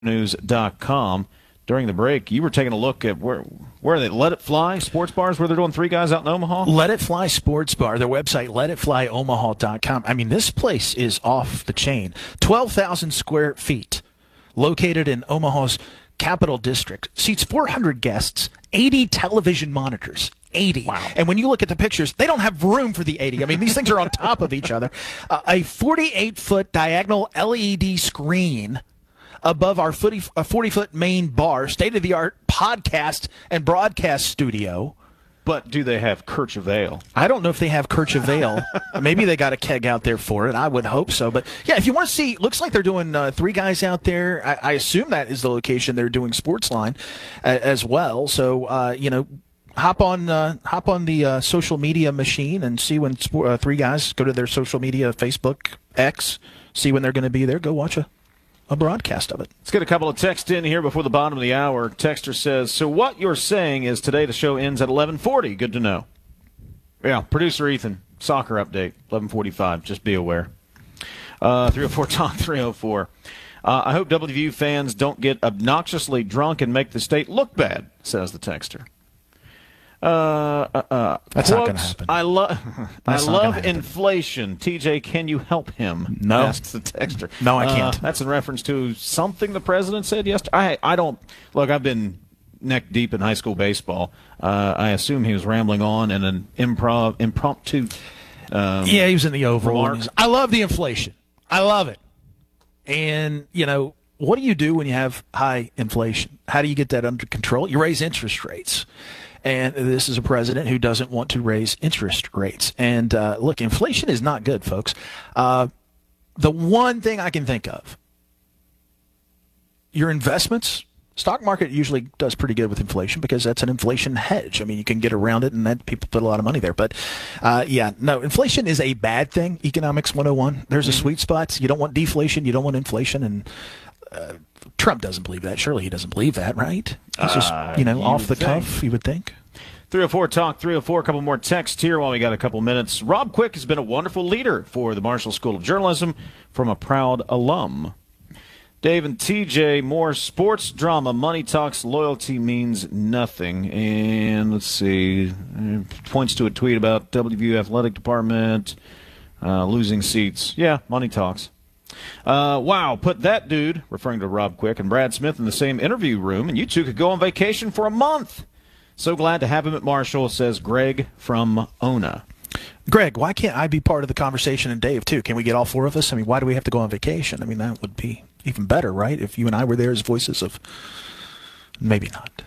metronews.com. During the break, you were taking a look at where are they? Let It Fly Sports Bars, where they're doing Three Guys out in Omaha? Let It Fly Sports Bar, their website, letitflyomaha.com. I mean, this place is off the chain. 12,000 square feet, located in Omaha's Capital District, seats 400 guests, 80 television monitors. 80. Wow. And when you look at the pictures, they don't have room for the 80. I mean, these things are on top of each other. A 48-foot diagonal LED screen above our 40-foot main bar, state-of-the-art podcast and broadcast studio. But do they have Kirch Ale? I don't know if they have Kirch Ale. Maybe they got a keg out there for it. I would hope so. But, yeah, if you want to see, looks like they're doing Three Guys out there. I assume that is the location they're doing Sportsline as well. So, hop on the social media machine and see when Three Guys go to their social media, Facebook, X, see when they're going to be there. Go watch a broadcast of it. Let's get a couple of texts in here before the bottom of the hour. Texter says, so what you're saying is today the show ends at 11:40. Good to know. Yeah, producer Ethan, soccer update, 11:45. Just be aware. 304 Talk 304. I hope WVU fans don't get obnoxiously drunk and make the state look bad, says the texter. That's not going to happen. I love inflation. TJ, can you help him? No. Asks the texter. No, I can't. That's in reference to something the president said yesterday. I don't look. I've been neck deep in high school baseball. I assume he was rambling on in an impromptu. Yeah, he was in the Oval. Remarks. I love the inflation. I love it. And what do you do when you have high inflation? How do you get that under control? You raise interest rates. And this is a president who doesn't want to raise interest rates. And look, inflation is not good, folks. The one thing I can think of, your investments, stock market usually does pretty good with inflation because that's an inflation hedge. I mean, you can get around it and then people put a lot of money there. But, inflation is a bad thing, Economics 101. There's a sweet spot. You don't want deflation. You don't want inflation. And Trump doesn't believe that. Surely he doesn't believe that, right? It's just, off the cuff, you would think. 304 Talk 304. A couple more texts here while we got a couple minutes. Rob Quick has been a wonderful leader for the Marshall School of Journalism from a proud alum. Dave and TJ, more sports drama. Money talks, loyalty means nothing. And let's see. Points to a tweet about WVU Athletic Department losing seats. Yeah, money talks. Wow, put that dude, referring to Rob Quick, and Brad Smith in the same interview room, and you two could go on vacation for a month. So glad to have him at Marshall, says Greg from Ona. Greg, why can't I be part of the conversation, and Dave, too? Can we get all four of us? I mean, why do we have to go on vacation? I mean, that would be even better, right? If you and I were there as voices of maybe not.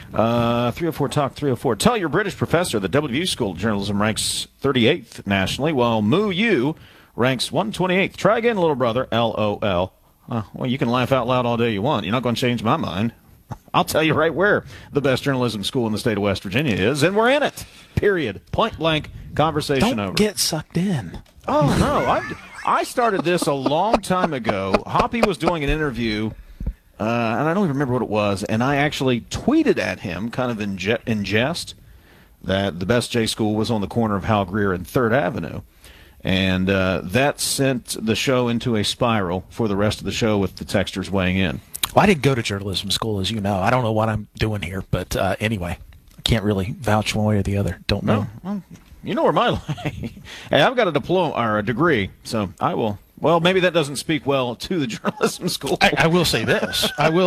304 Talk 304. Tell your British professor the WVU School of Journalism ranks 38th nationally, while Moo U ranks 128th. Try again, little brother. LOL. Well, you can laugh out loud all day you want. You're not going to change my mind. I'll tell you right where the best journalism school in the state of West Virginia is, and we're in it. Period. Point blank. Conversation over. Don't get sucked in. Oh, no. I started this a long time ago. Hoppy was doing an interview, and I don't even remember what it was, and I actually tweeted at him, kind of in jest, that the best J school was on the corner of Hal Greer and 3rd Avenue. And that sent the show into a spiral for the rest of the show with the texters weighing in. Well, I didn't go to journalism school, as you know. I don't know what I'm doing here, but anyway, I can't really vouch one way or the other. Don't know. Well, you know where my hey, I've got a diploma or a degree, so I will. Well, maybe that doesn't speak well to the journalism school. I will say this.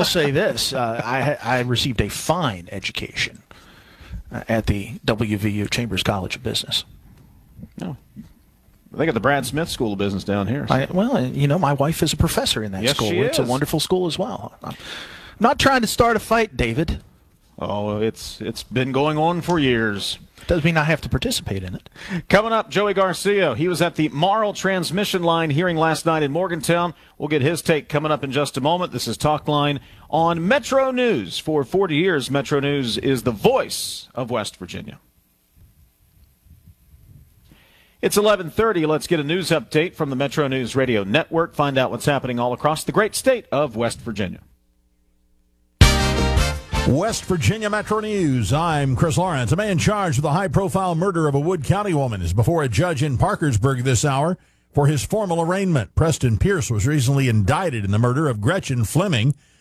I received a fine education at the WVU Chambers College of Business. No. They got the Brad Smith School of Business down here. So. My wife is a professor in that school. It's a wonderful school as well. I'm not trying to start a fight, David. Oh, it's been going on for years. Doesn't mean I have to participate in it. Coming up, Joey Garcia. He was at the Marl Transmission Line hearing last night in Morgantown. We'll get his take coming up in just a moment. This is Talk Line on Metro News. For 40 years, Metro News is the voice of West Virginia. It's 11:30. Let's get a news update from the Metro News Radio Network. Find out what's happening all across the great state of West Virginia. West Virginia Metro News. I'm Chris Lawrence. A man charged with a high-profile murder of a Wood County woman is before a judge in Parkersburg this hour for his formal arraignment. Preston Pierce was recently indicted in the murder of Gretchen Fleming.